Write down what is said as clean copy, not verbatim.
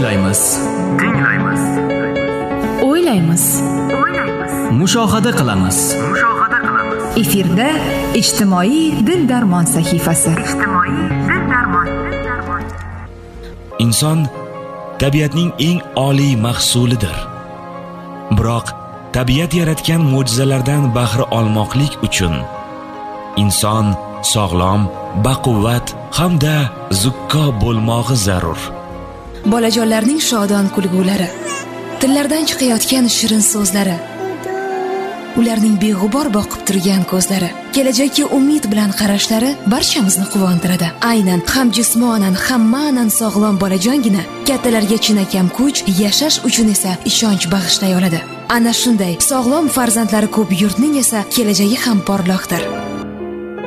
tinglaymiz, o'ylaymiz, mushohada qilamiz. efirda ijtimoiy dil-darmon sahifasi. Inson tabiatning eng oliy mahsulidir. Biroq tabiat yaratgan mo'jizalardan bahra olmoqlik uchun inson sog'lom, baquvvat hamda zukko bo'lmog'i zarur. Bolajonlarning shodon kulgulari, tillardan chiqayotgan shirin so'zlari, ularning beg'ubor boqib turgan ko'zlari, kelajakka umid bilan qarashlari barchamizni quvontiradi. Aynan ham jismonan ham ma'nan sog'lom bolajongina kattalarga chinakam kuch, yashash uchun esa ishonch bag'ishlay oladi. Ana shunday sog'lom farzandlari ko'p yurtning esa kelajagi ham porloqdir.